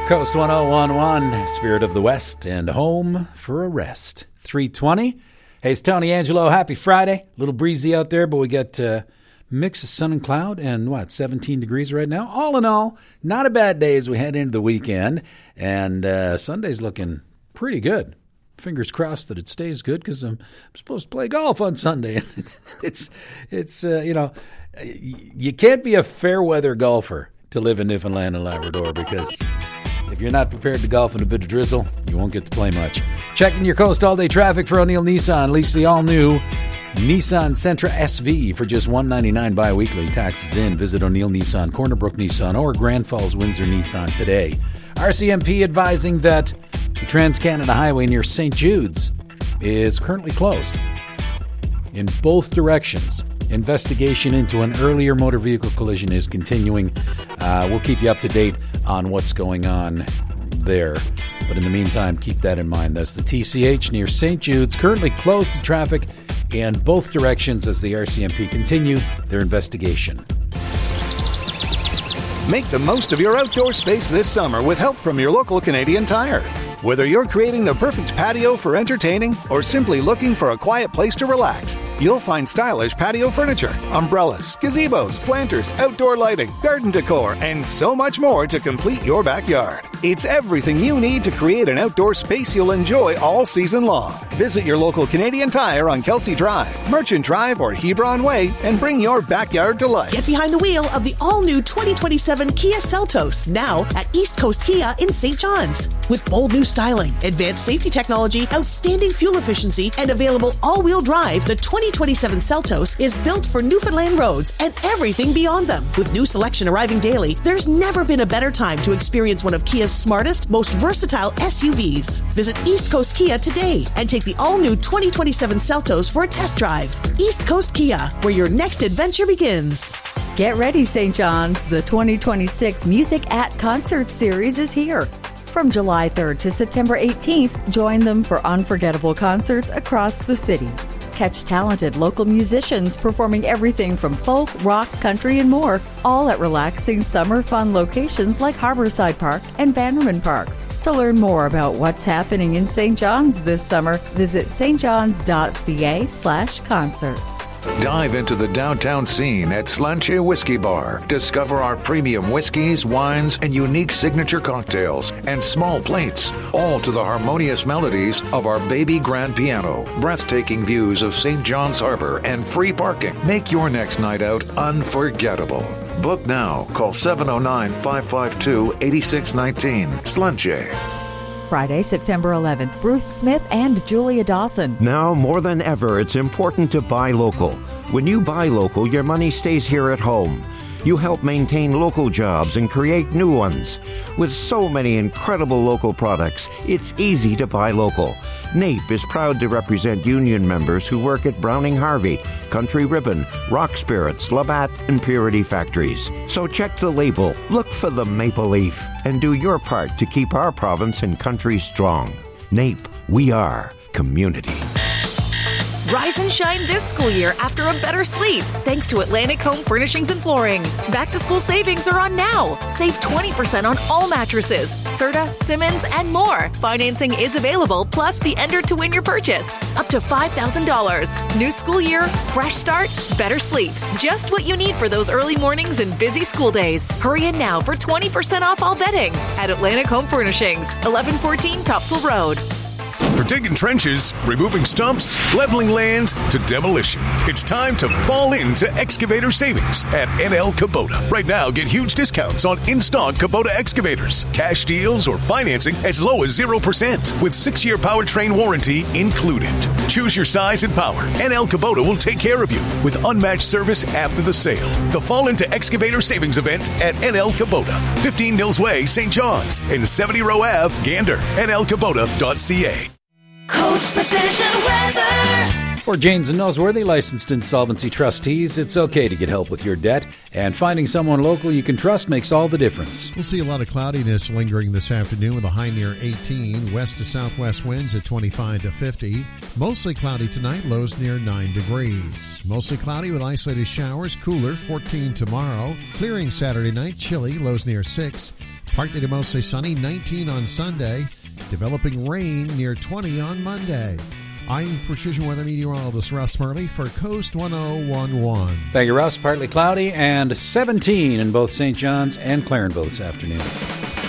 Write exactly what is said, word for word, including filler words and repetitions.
Coast one oh one point one, Spirit of the West, and home for a rest. three twenty. Hey, it's Tony Angelo. Happy Friday. A little breezy out there, but we got a uh, mix of sun and cloud and, what, seventeen degrees right now? All in all, not a bad day as we head into the weekend. And uh, Sunday's looking pretty good. Fingers crossed that it stays good because I'm, I'm supposed to play golf on Sunday. it's, it's, it's uh, you know, you can't be a fair weather golfer to live in Newfoundland and Labrador because if you're not prepared to golf in a bit of drizzle, you won't get to play much. Checking your Coast all-day traffic for O'Neill Nissan. Lease the all-new Nissan Sentra S V for just one hundred ninety-nine dollars bi-weekly. Taxes in. Visit O'Neill Nissan, Corner Brook Nissan, or Grand Falls Windsor Nissan today. R C M P advising that the Trans-Canada Highway near Saint Jude's is currently closed in both directions. Investigation into an earlier motor vehicle collision is continuing. Uh, we'll keep you up to date on what's going on there. But in the meantime, keep that in mind. That's the T C H near Saint Jude's, currently closed to traffic in both directions as the R C M P continue their investigation. Make the most of your outdoor space this summer with help from your local Canadian Tire. Whether you're creating the perfect patio for entertaining or simply looking for a quiet place to relax, you'll find stylish patio furniture, umbrellas, gazebos, planters, outdoor lighting, garden decor, and so much more to complete your backyard. It's everything you need to create an outdoor space you'll enjoy all season long. Visit your local Canadian Tire on Kelsey Drive, Merchant Drive, or Hebron Way and bring your backyard to life. Get behind the wheel of the all-new twenty twenty-seven Kia Seltos, now at East Coast Kia in Saint John's. With bold new styling, advanced safety technology, outstanding fuel efficiency, and available all-wheel drive, the twenty twenty-seven Seltos is built for Newfoundland roads and everything beyond them. With new selection arriving daily, there's never been a better time to experience one of Kia's smartest, most versatile S U Vs. Visit East Coast Kia today and take the all-new twenty twenty-seven Seltos for a test drive. East Coast Kia, where your next adventure begins. Get ready, Saint John's. The twenty twenty-six Music at Concert Series is here. From July third to September eighteenth, join them for unforgettable concerts across the city. Catch talented local musicians performing everything from folk, rock, country, and more, all at relaxing summer fun locations like Harborside Park and Bannerman Park. To learn more about what's happening in Saint John's this summer, visit stjohns.ca slash concerts. Dive into the downtown scene at Slanche Whiskey Bar. Discover our premium whiskeys, wines, and unique signature cocktails and small plates, all to the harmonious melodies of our baby grand piano. Breathtaking views of Saint John's Harbor and free parking make your next night out unforgettable. Book now. Call seven oh nine, five five two, eight six one nine. Slanche. Friday, September eleventh, Bruce Smith and Julia Dawson. Now more than ever, it's important to buy local. When you buy local, your money stays here at home. You help maintain local jobs and create new ones. With so many incredible local products, it's easy to buy local. NAPE is proud to represent union members who work at Browning Harvey, Country Ribbon, Rock Spirits, Labatt, and Purity Factories. So check the label, look for the maple leaf, and do your part to keep our province and country strong. NAPE, we are community. Rise and shine this school year after a better sleep, thanks to Atlantic Home Furnishings and Flooring. Back to school savings are on now. Save twenty percent on all mattresses, Serta, Simmons, and more. Financing is available, plus be entered to win your purchase. Up to five thousand dollars. New school year, fresh start, better sleep. Just what you need for those early mornings and busy school days. Hurry in now for twenty percent off all bedding at Atlantic Home Furnishings, eleven fourteen Topsail Road. For digging trenches, removing stumps, leveling land to demolition, it's time to fall into excavator savings at N L Kubota. Right now, get huge discounts on in-stock Kubota excavators, cash deals, or financing as low as zero percent with six-year powertrain warranty included. Choose your size and power. N L Kubota will take care of you with unmatched service after the sale. The Fall into Excavator Savings event at N L Kubota, fifteen Mills Way, Saint John's, and seventy Row Ave, Gander. N L Kubota dot C A. Coast Precision Weather. For Janes and Noseworthy, licensed insolvency trustees, it's okay to get help with your debt, and finding someone local you can trust makes all the difference. We'll see a lot of cloudiness lingering this afternoon with a high near eighteen. West to southwest winds at twenty-five to fifty. Mostly cloudy tonight, lows near nine degrees. Mostly cloudy with isolated showers, cooler, fourteen tomorrow. Clearing Saturday night, chilly, lows near six. Partly to mostly sunny, nineteen on Sunday. Developing rain near twenty on Monday. I'm Precision Weather Meteorologist Russ Murley for Coast one oh one point one. Thank you, Russ. Partly cloudy and seventeen in both Saint John's and Clarenville this afternoon.